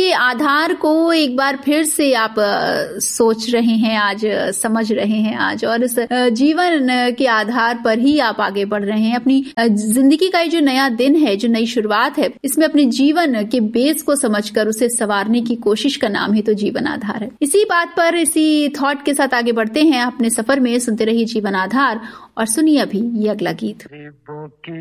के आधार को एक बार फिर से आप सोच रहे हैं आज, समझ रहे हैं आज, और इस जीवन के आधार पर ही आप आगे बढ़ रहे हैं। अपनी जिंदगी का जो नया दिन है, जो नई शुरुआत है, इसमें अपने जीवन के बेस को समझकर उसे संवारने की कोशिश का नाम ही तो जीवन आधार है। इसी बात पर, इसी थॉट के साथ आगे बढ़ते हैं अपने सफर में। सुनते रहिए जीवन आधार और सुनिए अभी ये अगला गीत।